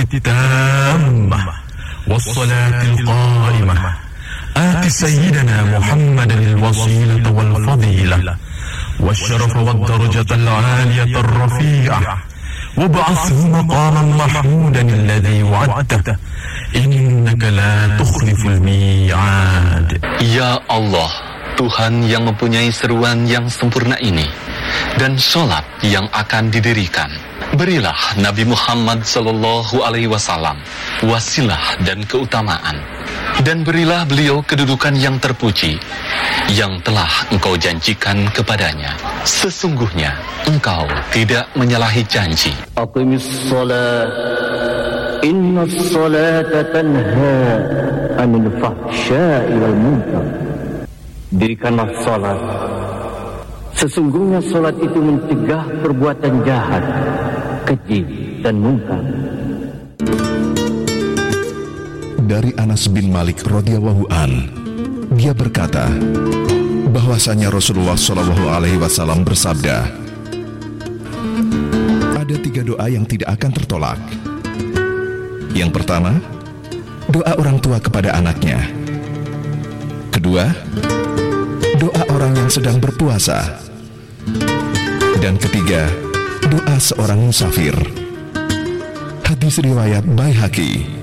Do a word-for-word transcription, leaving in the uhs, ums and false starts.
تامة والصلاة القائمة آت سيدنا محمد الوسيلة والفضيلة والشرف والدرجة العالية الرفيعة وابعثه مقاما محمودا الذي وعدته إنك لا تخلف الميعاد. Ya Allah, Tuhan yang mempunyai seruan yang sempurna ini dan sholat yang akan didirikan, berilah Nabi Muhammad Sallallahu Alaihi Wasallam wasilah dan keutamaan, dan berilah beliau kedudukan yang terpuji yang telah Engkau janjikan kepadanya. Sesungguhnya Engkau tidak menyalahi janji. Aqimis shalah, inna sholata tanha anil fahsya'i wal munkar. Dirikanlah salat, sesungguhnya salat itu mencegah perbuatan jahat, keji dan mungkar. Dari Anas bin Malik radhiyallahu an, dia berkata bahwasanya Rasulullah shallallahu alaihi wasallam bersabda, ada tiga doa yang tidak akan tertolak. Yang pertama, doa orang tua kepada anaknya. Kedua, doa orang yang sedang berpuasa. Dan ketiga, doa seorang musafir. Hadis riwayat Baihaqi.